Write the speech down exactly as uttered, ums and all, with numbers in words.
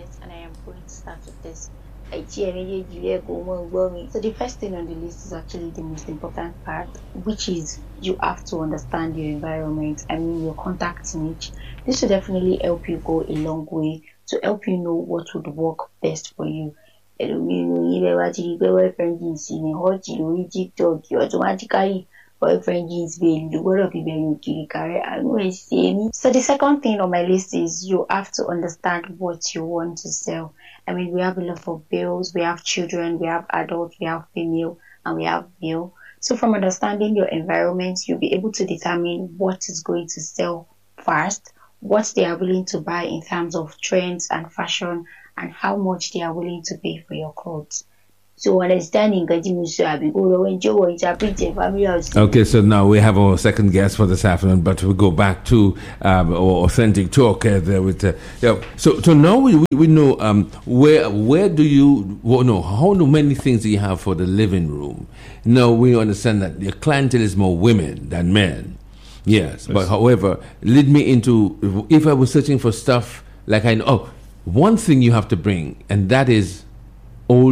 business and I am going to start with this. So the first thing on the list is actually the most important part, which is you have to understand your environment. I mean your contact niche. This will definitely help you go a long way to help you know what would work best for you. Boyfriend jeans in hot TikTok, you automatically boyfriend jeans baby, the word of people you carry. I know it's same. So the second thing on my list is you have to understand what you want to sell. I mean, we have a lot of bills, we have children, we have adults, we have female, and we have male. So from understanding your environment, you'll be able to determine what is going to sell fast, what they are willing to buy in terms of trends and fashion, and how much they are willing to pay for your clothes. So understanding okay, so now we have our second guest for this afternoon, but we go back to um, our authentic talk uh, there with uh, yeah. So so now we we know um where where do you well, no how many things do you have for the living room? Now we understand that your clientele is more women than men. Yes, yes. But however, lead me into if I was searching for stuff like I know oh, one thing you have to bring, and that is